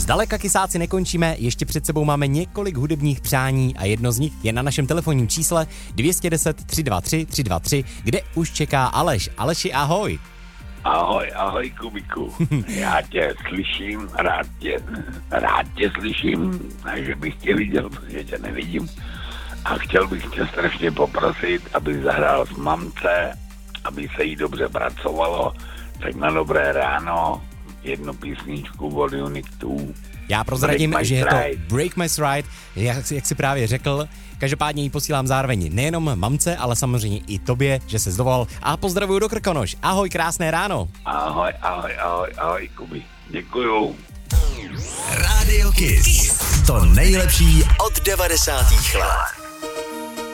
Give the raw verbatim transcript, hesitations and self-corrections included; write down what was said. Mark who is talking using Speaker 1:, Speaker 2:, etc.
Speaker 1: Zdaleka kysáci nekončíme, ještě před sebou máme několik hudebních přání a jedno z nich je na našem telefonním čísle dvě jedna nula tři dva tři tři dva tři, kde už čeká Aleš. Aleši, ahoj.
Speaker 2: Ahoj, ahoj, Kubiku. Já tě slyším, rád tě, rád tě slyším, a že bych tě viděl, protože tě nevidím. A chtěl bych tě strašně poprosit, aby zahrál s mamce, aby se jí dobře pracovalo, tak na dobré ráno jednu písničku od Unit dva.
Speaker 1: Já prozradím, že je to Break My Stride, jak, jak si právě řekl. Každopádně jí posílám zároveň nejenom mamce, ale samozřejmě i tobě, že se zdovolal. A pozdravuju do Krkonoš. Ahoj, krásné ráno.
Speaker 2: Ahoj, ahoj, ahoj, ahoj, Kubi. Děkuju.
Speaker 3: Radio Kiss. To nejlepší od devadesátých let.